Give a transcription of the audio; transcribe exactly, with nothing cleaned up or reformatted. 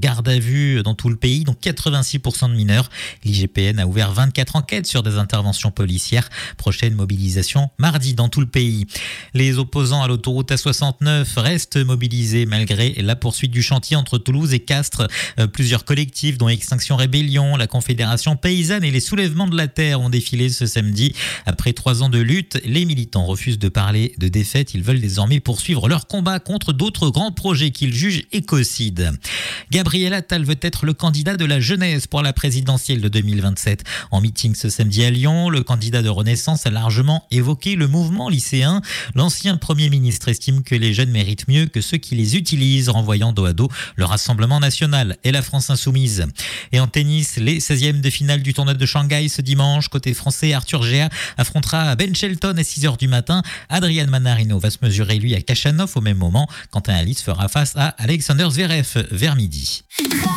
garde à vue dans tout le pays, dont quatre-vingt-six pour cent de mineurs. L'I G P N a ouvert vingt-quatre enquêtes sur des interventions policières. Prochaine mobilisation mardi dans tout le pays. Les opposants à l'autoroute A soixante-neuf restent mobilisés malgré la poursuite du chantier entre Toulouse et Castres. Euh, plusieurs collectifs, dont Extinction Rébellion, la Confédération Paysanne et les Soulèvements de la Terre, ont défilé ce samedi. Après trois ans de lutte, les militants refusent de parler de défaite. Ils veulent désormais poursuivre leur combat contre d'autres grands projets qu'ils jugent écocides. Gabriel Attal veut être le candidat de la jeunesse pour la présidentielle de deux mille vingt-sept. En meeting ce samedi à Lyon, le candidat de Renaissance a largement évoqué le mouvement lycéen. L'ancien Premier ministre estime que les jeunes méritent mieux que ceux qui les utilisent, renvoyant dos à dos le Rassemblement national et la France insoumise. Et en tennis, les seizièmes de finale du tournoi de Shanghai ce dimanche. Côté français, Arthur Géa affrontera Ben Shelton à six heures du matin. Adrian Manarino va se mesurer lui à Khachanov au même moment. Quentin Alice fera face à Alexander Zverev vers midi.